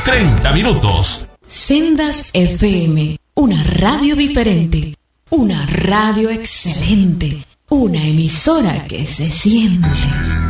30 minutos. Sendas FM, una radio diferente, una radio excelente, una emisora que se siente.